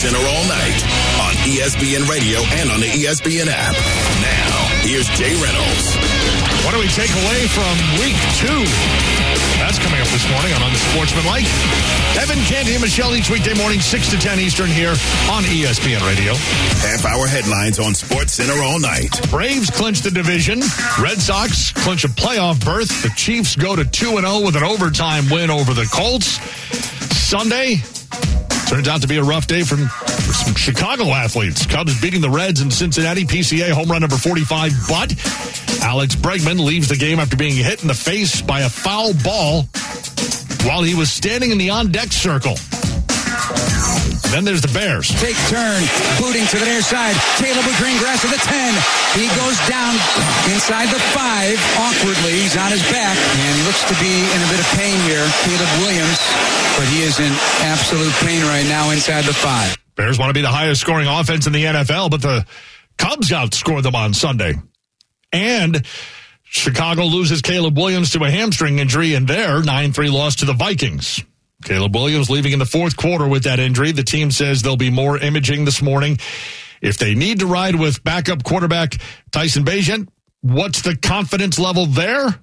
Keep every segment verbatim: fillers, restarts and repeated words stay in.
Center all night on E S P N Radio and on the E S P N app. Now, here's Jay Reynolds. What do we take away from week two? That's coming up this morning on Unsportsmanlike. Evan, Candy, and Michelle each weekday morning, six to ten Eastern here on E S P N Radio. Half-hour headlines on Sports Center all night. Braves clinch the division. Red Sox clinch a playoff berth. The Chiefs go to two and oh with an overtime win over the Colts. Sunday turns out to be a rough day for, for some Chicago athletes. Cubs beating the Reds in Cincinnati. P C A home run number forty-five, but Alex Bregman leaves the game after being hit in the face by a foul ball while he was standing in the on-deck circle. Then there's the Bears. Take turn, booting to the near side. Caleb with Greengrass at the ten. He goes down inside the five awkwardly. He's on his back and looks to be in a bit of pain here. Caleb Williams, but he is in absolute pain right now inside the five. Bears want to be the highest scoring offense in the N F L, but the Cubs outscored them on Sunday. And Chicago loses Caleb Williams to a hamstring injury in their nine three loss to the Vikings. Caleb Williams leaving in the fourth quarter with that injury. The team says there'll be more imaging this morning. If they need to ride with backup quarterback Tyson Bagent, what's the confidence level there?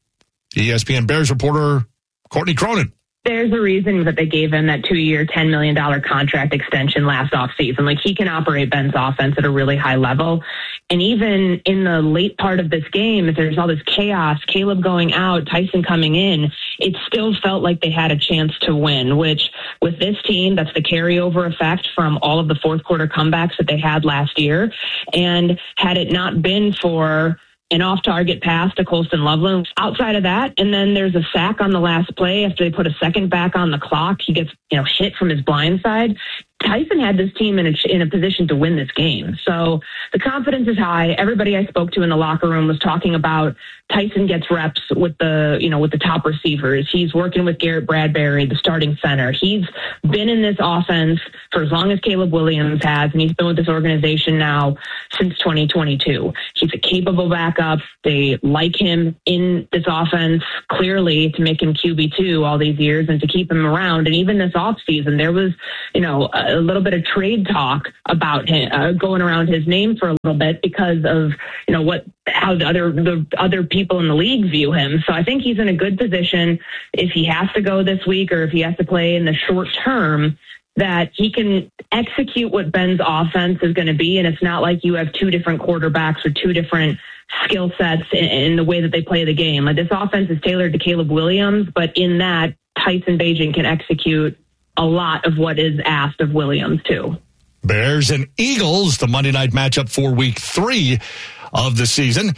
E S P N Bears reporter Courtney Cronin. There's a reason that they gave him that two-year, ten million dollars contract extension last offseason. Like, he can operate Ben's offense at a really high level. And even in the late part of this game, if there's all this chaos, Caleb going out, Tyson coming in, it still felt like they had a chance to win, which with this team, that's the carryover effect from all of the fourth quarter comebacks that they had last year. And had it not been for an off-target pass to Colston Loveland. Outside of that, and then there's a sack on the last play after they put a second back on the clock. He gets, you know, hit from his blind side. Tyson had this team in a, in a position to win this game. So the confidence is high. Everybody I spoke to in the locker room was talking about Tyson gets reps with the, you know, with the top receivers. He's working with Garrett Bradbury, the starting center. He's been in this offense for as long as Caleb Williams has, and he's been with this organization now since twenty twenty-two. He's a capable backup. They like him in this offense clearly to make him Q B two all these years and to keep him around. And even this offseason, there was, you know, a little bit of trade talk about him uh, going around his name for a little bit because of, you know, what, how the other, the other people in the league view him. So I think he's in a good position if he has to go this week or if he has to play in the short term, that he can execute what Ben's offense is going to be. And it's not like you have two different quarterbacks or two different skill sets in, in the way that they play the game. Like, this offense is tailored to Caleb Williams, but in that, Tyson Bagent can execute a lot of what is asked of Williams too. Bears and Eagles, the Monday night matchup for week three of the season.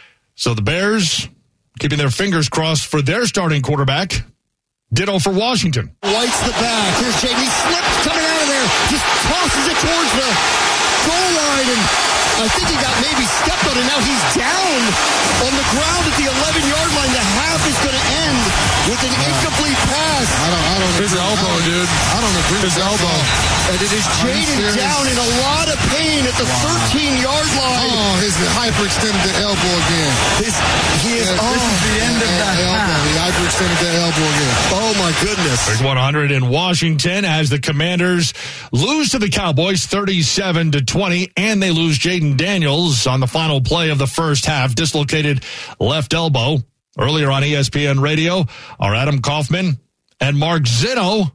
So the Bears keeping their fingers crossed for their starting quarterback. Ditto for Washington. Lights the back. Here's Jamie. Slips coming out of there. Just tosses it towards the goal line. And I think he got maybe stepped on, and now he's down on the ground at the eleven-yard line. The half is going to end with an incomplete pass. I don't, I don't His agree. elbow, I dude. I don't agree His with that elbow. call. And it is Jaden down in a lot of pain at the thirteen-yard line. Oh, he's hyperextended the elbow again. His, he is, Yeah, oh, this is the end of that elbow. He hyperextended the elbow again. Oh, my goodness. Big one hundred in Washington as the Commanders lose to the Cowboys thirty-seven to twenty, and they lose Jaden Daniels on the final play of the first half, dislocated left elbow. Earlier on E S P N Radio, our Adam Kaufman and Mark Zeno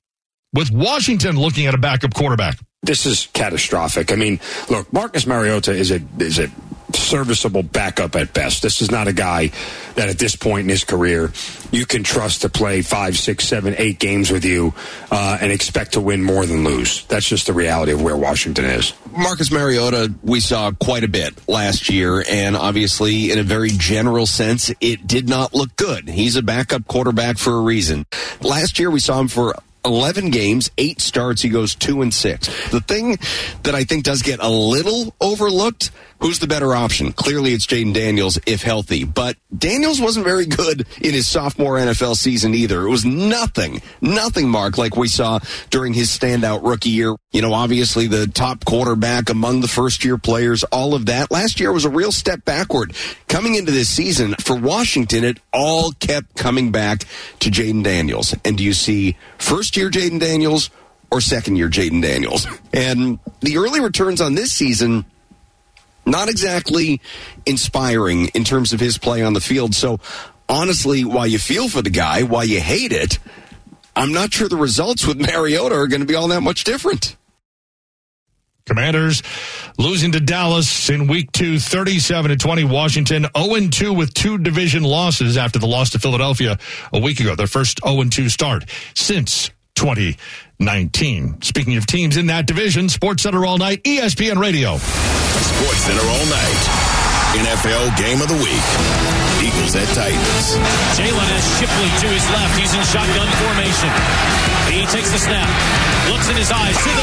with Washington looking at a backup quarterback. This is catastrophic. I mean, look, Marcus Mariota is a is a serviceable backup at best. This is not a guy that at this point in his career you can trust to play five, six, seven, eight games with you uh, and expect to win more than lose. That's just the reality of where Washington is. Marcus Mariota, we saw quite a bit last year, and obviously in a very general sense, it did not look good. He's a backup quarterback for a reason. Last year we saw him for eleven games, eight starts, he goes two and six. The thing that I think does get a little overlooked, who's the better option? Clearly it's Jaden Daniels if healthy, but Daniels wasn't very good in his sophomore N F L season either. It was nothing, nothing, Mark, like we saw during his standout rookie year. You know, obviously the top quarterback among the first-year players, all of that. Last year was a real step backward. Coming into this season, for Washington, it all kept coming back to Jaden Daniels. And do you see first-year Jaden Daniels or second-year Jaden Daniels. And the early returns on this season, not exactly inspiring in terms of his play on the field. So, honestly, while you feel for the guy, while you hate it, I'm not sure the results with Mariota are going to be all that much different. Commanders losing to Dallas in week two, thirty-seven to twenty. Washington oh and two with two division losses after the loss to Philadelphia a week ago. Their first oh and two start since twenty nineteen. Speaking of teams in that division, SportsCenter all night, E S P N Radio. SportsCenter all night. N F L Game of the Week. Eagles at Titans. Jalen has Shipley to his left. He's in shotgun formation. He takes the snap. Looks in his eyes. To the